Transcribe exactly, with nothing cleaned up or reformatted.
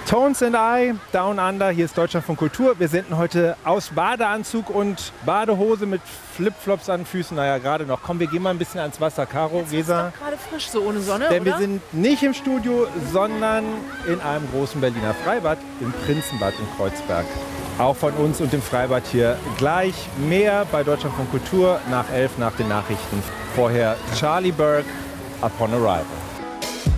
Tones and I, Down Under, hier ist Deutschlandfunk Kultur. Wir senden heute aus Badeanzug und Badehose mit Flipflops an Füßen. Naja, gerade noch. Komm, wir gehen mal ein bisschen ans Wasser. Caro, Jetzt Gesa. ist doch gerade frisch, so ohne Sonne, Denn oder? wir sind nicht im Studio, sondern in einem großen Berliner Freibad, im Prinzenbad in Kreuzberg. Auch von uns und dem Freibad hier gleich mehr bei Deutschlandfunk Kultur nach elf nach den Nachrichten. Vorher Charlie Burke, Upon Arrival.